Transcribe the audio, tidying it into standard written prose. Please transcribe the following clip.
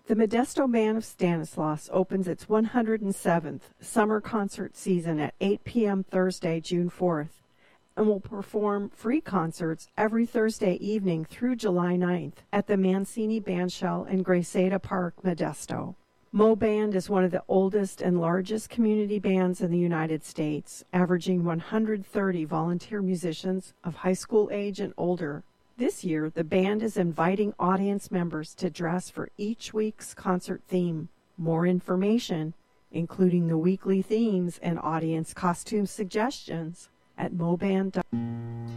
The Modesto Band of Stanislaus opens its 107th summer concert season at 8 p.m. Thursday, June 4th, and will perform free concerts every Thursday evening through July 9th at the Mancini Bandshell in Graceda Park, Modesto. Mo Band is one of the oldest and largest community bands in the United States, averaging 130 volunteer musicians of high school age and older. This year, the band is inviting audience members to dress for each week's concert theme. More information, including the weekly themes and audience costume suggestions, at moband.com.